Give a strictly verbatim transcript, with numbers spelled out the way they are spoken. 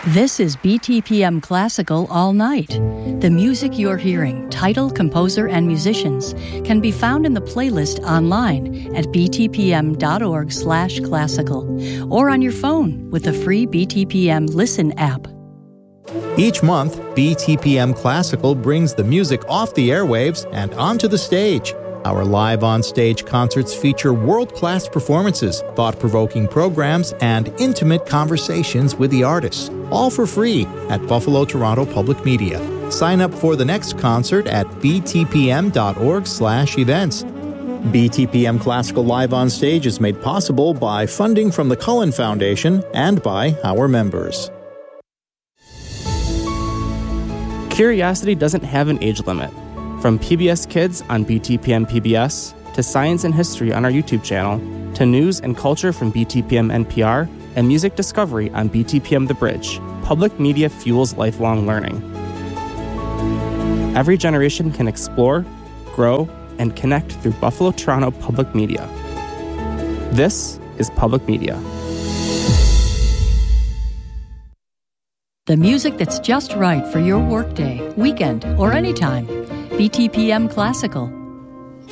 This is B T P M Classical All Night. The music you're hearing, title, composer, and musicians, can be found in the playlist online at btpm.org slash classical or on your phone with the free B T P M Listen app. Each month, B T P M Classical brings the music off the airwaves and onto the stage. Our live on-stage concerts feature world-class performances, thought-provoking programs, and intimate conversations with the artists, all for free at Buffalo Toronto Public Media. Sign up for the next concert at btpm.org slash events. B T P M Classical Live on Stage is made possible by funding from the Cullen Foundation and by our members. Curiosity doesn't have an age limit. From P B S Kids on B T P M P B S, to science and history on our YouTube channel, to news and culture from B T P M N P R, and music discovery on B T P M The Bridge, public media fuels lifelong learning. Every generation can explore, grow, and connect through Buffalo Toronto Public Media. This is Public Media. The music that's just right for your workday, weekend, or anytime. B T P M Classical.